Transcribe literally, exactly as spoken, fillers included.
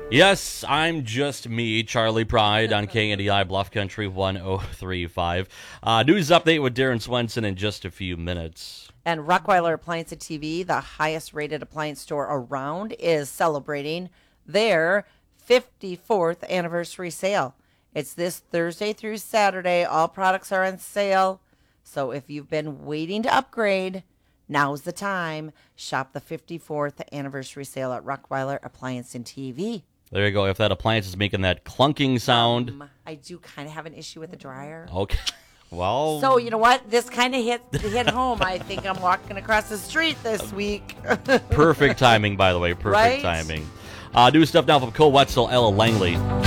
Yes, I'm just me, Charlie Pride, on K N D I Bluff Country one oh three point five. Uh, news update with Darren Swenson in just a few minutes. And Rockweiler Appliance and T V, the highest rated appliance store around, is celebrating their fifty-fourth anniversary sale. It's this Thursday through Saturday. All products are on sale. So if you've been waiting to upgrade, now's the time. Shop the fifty-fourth anniversary sale at Rockweiler Appliance and T V. There you go. If that appliance is making that clunking sound. Um, I do kind of have an issue with the dryer. Okay. Well. So, you know what? This kind of hit hit home. I think I'm walking across the street this week. Perfect timing, by the way. Perfect Right? timing. Uh, new stuff now from Cole Wetzel, Ella Langley.